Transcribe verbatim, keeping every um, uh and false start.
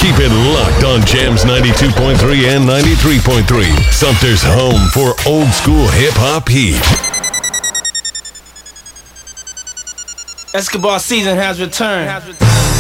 Keep it locked on Jams ninety-two point three and ninety-three point three. Sumter's home for old school hip-hop heat. Escobar season has returned.